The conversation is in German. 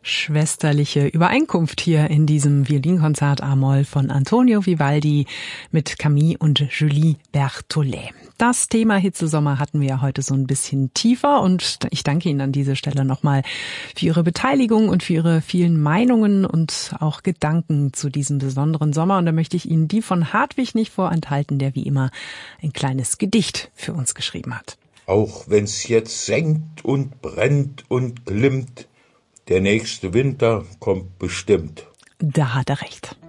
schwesterliche Übereinkunft hier in diesem Violinkonzert A-Moll von Antonio Vivaldi mit Camille und Julie Berthollet. Das Thema Hitzesommer hatten wir ja heute so ein bisschen tiefer und ich danke Ihnen an dieser Stelle nochmal für Ihre Beteiligung und für Ihre vielen Meinungen und auch Gedanken zu diesem besonderen Sommer. Und da möchte ich Ihnen die von Hartwig nicht vorenthalten, der wie immer ein kleines Gedicht für uns geschrieben hat. Auch wenn's jetzt sengt und brennt und glimmt, der nächste Winter kommt bestimmt. Da hat er recht.